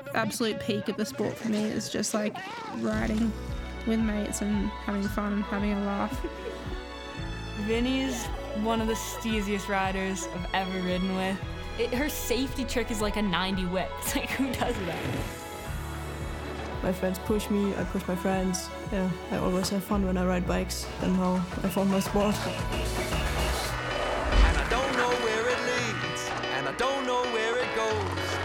absolute peak of the sport for me is just like riding with mates and having fun and having a laugh. Vinny's one of the steeziest riders I've ever ridden with. Her safety trick is like a 90 whip. It's like, who does that? My friends push me, I push my friends. Yeah, I always have fun when I ride bikes, and now I found my sport. And I don't know where it leads, and I don't know where it goes.